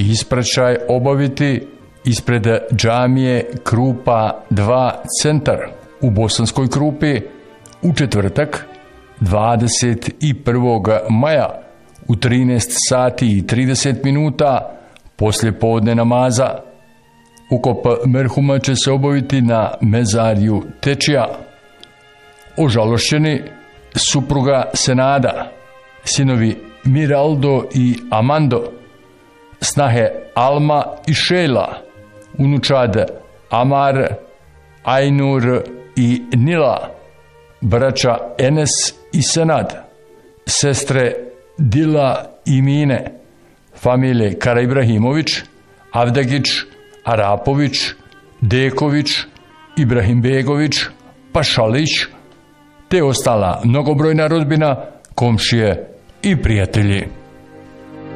i ispraćaj obaviti ispred džamije Krupa 2 centar u Bosanskoj Krupi u četvrtak 21. maja u 13 sati i 30 minuta poslije podne namaza. Ukop merhuma će se obaviti na mezarju Tečija. Ožalošćeni supruga Senada, sinovi Miraldo i Amando, snahe Alma i Šejla, unučad Amar, Ajnur i Nila, braća Enes i Senad, sestre Dila i Mine, familije Karaibrahimović, Avdagić, Arapović, Deković, Ibrahimbegović, Pašalić, te ostala mnogobrojna rodbina, komšije i prijatelji.